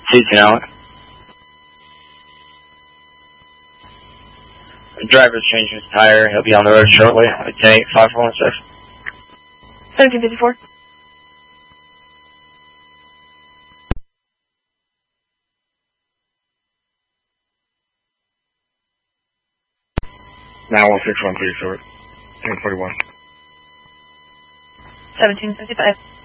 Season out. The driver's changing his tire. He'll be on the road shortly. 10-8-5416. 1754. Now 1613, sir. 1041. 1755.